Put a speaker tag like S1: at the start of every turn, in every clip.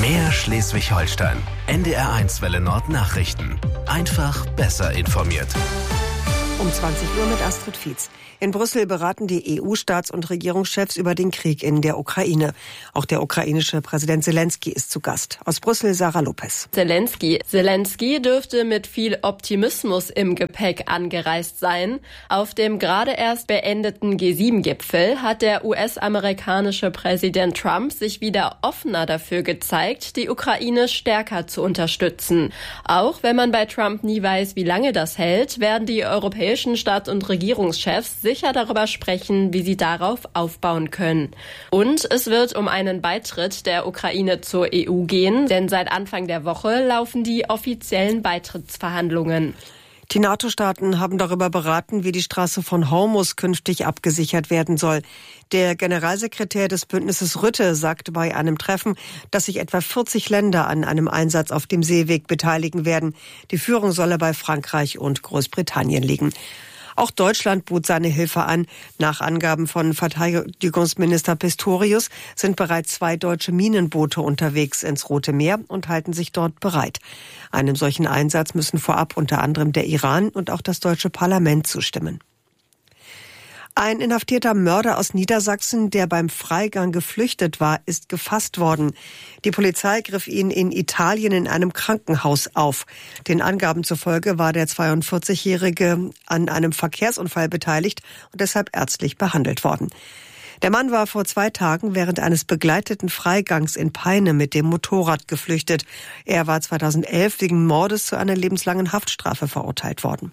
S1: Mehr Schleswig-Holstein. NDR1 Welle Nord Nachrichten. Einfach besser informiert.
S2: Um 20 Uhr mit Astrid Fietz. In Brüssel beraten die EU-Staats- und Regierungschefs über den Krieg in der Ukraine. Auch der ukrainische Präsident Selenskyj ist zu Gast. Aus Brüssel Sarah Lopez.
S3: Selenskyj dürfte mit viel Optimismus im Gepäck angereist sein. Auf dem gerade erst beendeten G7-Gipfel hat der US-amerikanische Präsident Trump sich wieder offener dafür gezeigt, die Ukraine stärker zu unterstützen. Auch wenn man bei Trump nie weiß, wie lange das hält, werden die europäischen Staats- und Regierungschefs sicher darüber sprechen, wie sie darauf aufbauen können. Und es wird um einen Beitritt der Ukraine zur EU gehen, denn seit Anfang der Woche laufen die offiziellen Beitrittsverhandlungen.
S2: Die NATO-Staaten haben darüber beraten, wie die Straße von Hormuz künftig abgesichert werden soll. Der Generalsekretär des Bündnisses Rutte sagte bei einem Treffen, dass sich etwa 40 Länder an einem Einsatz auf dem Seeweg beteiligen werden. Die Führung solle bei Frankreich und Großbritannien liegen. Auch Deutschland bot seine Hilfe an. Nach Angaben von Verteidigungsminister Pistorius sind bereits 2 deutsche Minenboote unterwegs ins Rote Meer und halten sich dort bereit. Einem solchen Einsatz müssen vorab unter anderem der Iran und auch das deutsche Parlament zustimmen. Ein inhaftierter Mörder aus Niedersachsen, der beim Freigang geflüchtet war, ist gefasst worden. Die Polizei griff ihn in Italien in einem Krankenhaus auf. Den Angaben zufolge war der 42-Jährige an einem Verkehrsunfall beteiligt und deshalb ärztlich behandelt worden. Der Mann war vor 2 Tagen während eines begleiteten Freigangs in Peine mit dem Motorrad geflüchtet. Er war 2011 wegen Mordes zu einer lebenslangen Haftstrafe verurteilt worden.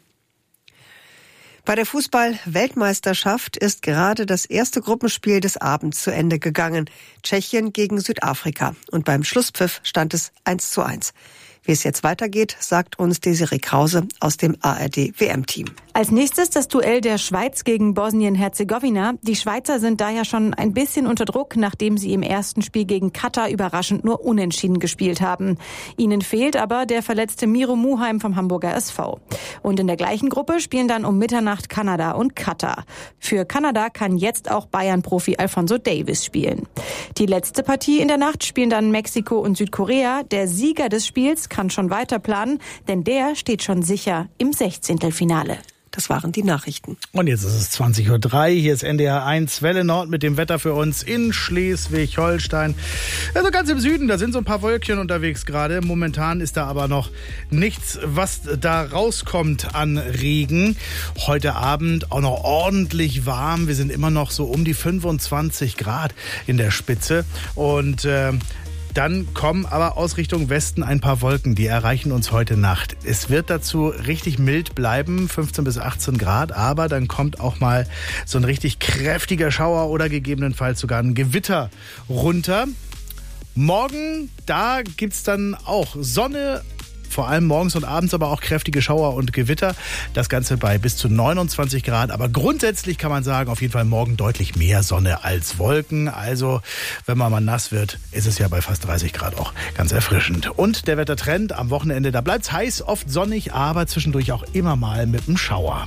S2: Bei der Fußball-Weltmeisterschaft ist gerade das erste Gruppenspiel des Abends zu Ende gegangen. Tschechien gegen Südafrika. Und beim Schlusspfiff stand es 1:1. Wie es jetzt weitergeht, sagt uns Desiree Krause aus dem ARD-WM-Team.
S4: Als nächstes das Duell der Schweiz gegen Bosnien-Herzegowina. Die Schweizer sind da ja schon ein bisschen unter Druck, nachdem sie im ersten Spiel gegen Katar überraschend nur unentschieden gespielt haben. Ihnen fehlt aber der verletzte Miro Muheim vom Hamburger SV. Und in der gleichen Gruppe spielen dann um Mitternacht Kanada und Katar. Für Kanada kann jetzt auch Bayern-Profi Alphonso Davies spielen. Die letzte Partie in der Nacht spielen dann Mexiko und Südkorea. Der Sieger des Spiels kann schon weiter planen, denn der steht schon sicher im 16.
S2: Das waren die Nachrichten.
S5: Und jetzt ist es 20:03 Uhr. Hier ist NDR1 Welle Nord mit dem Wetter für uns in Schleswig-Holstein. Also ganz im Süden, da sind so ein paar Wölkchen unterwegs gerade. Momentan ist da aber noch nichts, was da rauskommt an Regen. Heute Abend auch noch ordentlich warm. Wir sind immer noch so um die 25 Grad in der Spitze. Und dann kommen aber aus Richtung Westen ein paar Wolken, die erreichen uns heute Nacht. Es wird dazu richtig mild bleiben, 15 bis 18 Grad, aber dann kommt auch mal so ein richtig kräftiger Schauer oder gegebenenfalls sogar ein Gewitter runter. Morgen, da gibt's dann auch Sonne, vor allem morgens und abends, aber auch kräftige Schauer und Gewitter. Das Ganze bei bis zu 29 Grad. Aber grundsätzlich kann man sagen, auf jeden Fall morgen deutlich mehr Sonne als Wolken. Also, wenn man mal nass wird, ist es ja bei fast 30 Grad auch ganz erfrischend. Und der Wettertrend am Wochenende, da bleibt's heiß, oft sonnig, aber zwischendurch auch immer mal mit einem Schauer.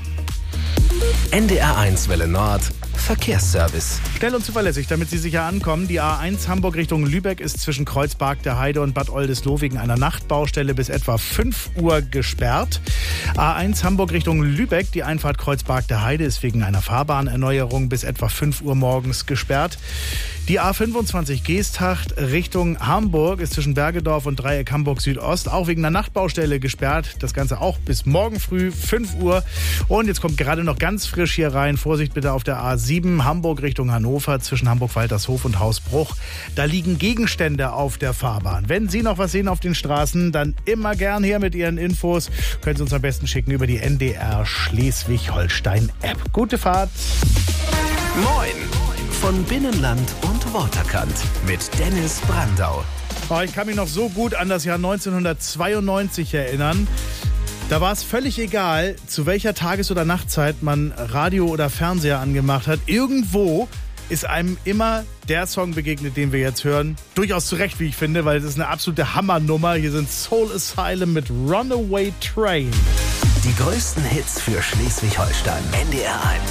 S1: NDR1 Welle Nord Verkehrsservice.
S5: Schnell und zuverlässig, damit Sie sicher ankommen. Die A1 Hamburg Richtung Lübeck ist zwischen Kreuzberg der Heide und Bad Oldesloe wegen einer Nachtbaustelle bis etwa 5 Uhr gesperrt. A1 Hamburg Richtung Lübeck, die Einfahrt Kreuzberg der Heide ist wegen einer Fahrbahnerneuerung bis etwa 5 Uhr morgens gesperrt. Die A25 Geesthacht Richtung Hamburg ist zwischen Bergedorf und Dreieck Hamburg Südost auch wegen einer Nachtbaustelle gesperrt. Das Ganze auch bis morgen früh 5 Uhr. Und jetzt kommt gerade noch ganz frisch hier rein. Vorsicht bitte auf der A7 Hamburg Richtung Hannover zwischen Hamburg-Waltershof und Hausbruch. Da liegen Gegenstände auf der Fahrbahn. Wenn Sie noch was sehen auf den Straßen, dann immer gern her mit Ihren Infos. Können Sie uns am besten schicken über die NDR Schleswig-Holstein-App. Gute Fahrt.
S1: Moin von Binnenland und Waterkant mit Dennis Brandau.
S5: Oh, ich kann mich noch so gut an das Jahr 1992 erinnern. Da war es völlig egal, zu welcher Tages- oder Nachtzeit man Radio oder Fernseher angemacht hat. Irgendwo ist einem immer der Song begegnet, den wir jetzt hören. Durchaus zu Recht, wie ich finde, weil es ist eine absolute Hammernummer. Hier sind Soul Asylum mit Runaway Train.
S1: Die größten Hits für Schleswig-Holstein. NDR1.